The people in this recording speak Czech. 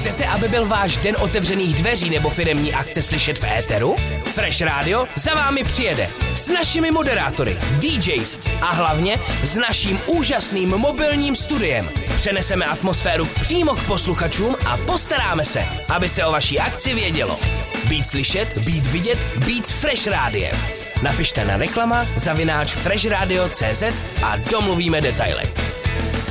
Chcete, aby byl váš den otevřených dveří nebo firemní akce slyšet v éteru? Fresh Radio za vámi přijede s našimi moderátory, DJs a hlavně s naším úžasným mobilním studiem. Přeneseme atmosféru přímo k posluchačům a postaráme se, aby se o vaší akci vědělo. Být slyšet, být vidět, být s Fresh Rádiem. Napište na reklama @freshradio.cz a domluvíme detaily.